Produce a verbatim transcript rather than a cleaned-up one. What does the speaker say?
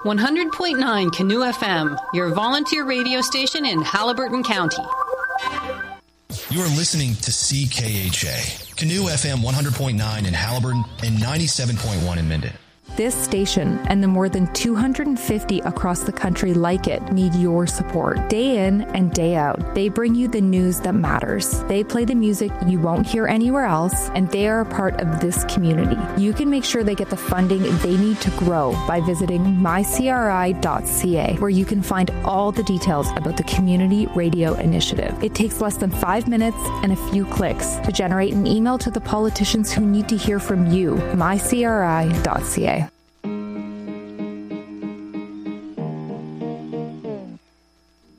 one hundred point nine Canoe F M, your volunteer radio station in Haliburton County. You are listening to C K H A, Canoe F M one hundred point nine in Haliburton and ninety-seven point one in Minden. This station and the more than two hundred fifty across the country like it need your support. Day in and day out, they bring you the news that matters. They play the music you won't hear anywhere else, and they are a part of this community. You can make sure they get the funding they need to grow by visiting my c r i dot c a, where you can find all the details about the Community Radio Initiative. It takes less than five minutes and a few clicks to generate an email to the politicians who need to hear from you. my c r i dot c a.